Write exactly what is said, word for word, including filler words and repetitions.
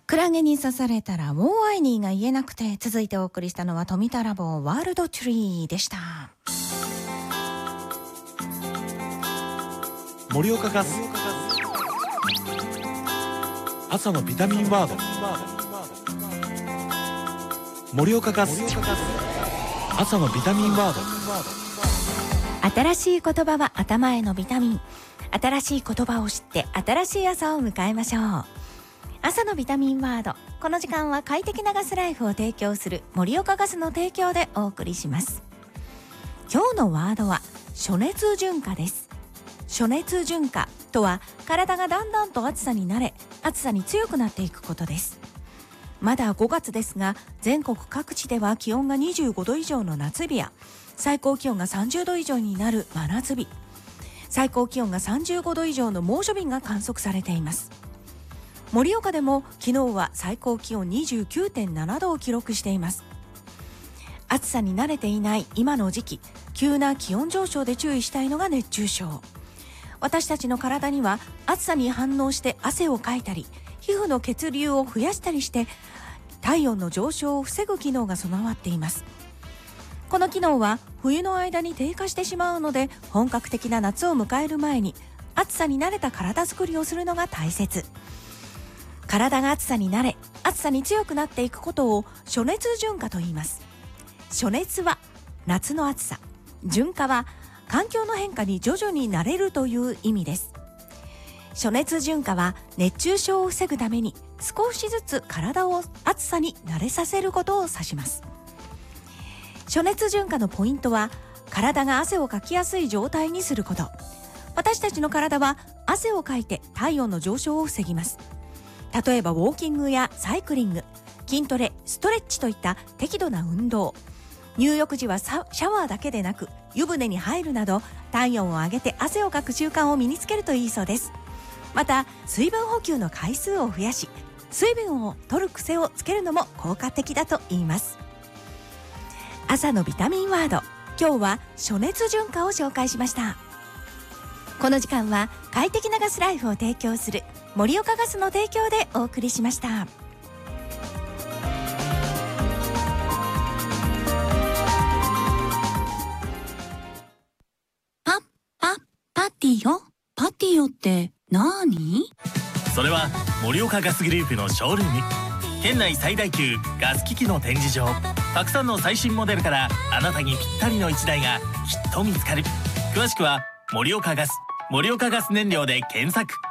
クラゲに刺されたらもうアイニーが言えなくて、続いてお送りしたのは富田ラボワールドトゥリーでした。 盛岡ガス朝のビタミンワード。盛岡ガス朝のビタミンワード。 新しい言葉は頭へのビタミン。新しい言葉を知って新しい朝を迎えましょう。朝のビタミンワード。この時間は快適なガスライフを提供する盛岡ガスの提供でお送りします。今日のワードは暑熱順化です。暑熱順化とは、体がだんだんと暑さに慣れ、暑さに強くなっていくことです。まだごがつですが、全国各地では気温がにじゅうごど以上の夏日や、最高気温がさんじゅうど以上になる真夏日、最高気温がさんじゅうごど以上の猛暑日が観測されています。盛岡でも昨日は最高気温 にじゅうきゅうてんななどを記録しています。暑さに慣れていない今の時期、急な気温上昇で注意したいのが熱中症。私たちの体には暑さに反応して汗をかいたり、皮膚の血流を増やしたりして体温の上昇を防ぐ機能が備わっています。この機能は冬の間に低下してしまうので、本格的な夏を迎える前に暑さに慣れた体づくりをするのが大切。体が暑さに慣れ、暑さに強くなっていくことを暑熱順化と言います。暑熱は夏の暑さ、順化は環境の変化に徐々に慣れるという意味です。暑熱順化は熱中症を防ぐために少しずつ体を暑さに慣れさせることを指します。暑熱順化のポイントは、体が汗をかきやすい状態にすること。私たちの体は汗をかいて体温の上昇を防ぎます。例えばウォーキングやサイクリング、筋トレ、ストレッチといった適度な運動、入浴時はシャワーだけでなく湯船に入るなど、体温を上げて汗をかく習慣を身につけるといいそうです。また水分補給の回数を増やし、水分を取る癖をつけるのも効果的だと言います。朝のビタミンワード、今日は暑熱順化を紹介しました。この時間は快適なガスライフを提供する盛岡ガスの提供でお送りしました。 パ、パ、パティオ？パティオってなーに？ それは盛岡ガスグループのショールーム。県内最大級ガス機器の展示場。たくさんの最新モデルから、あなたにぴったりのいちだいがきっと見つかる。詳しくは盛岡ガス、盛岡ガス燃料で検索。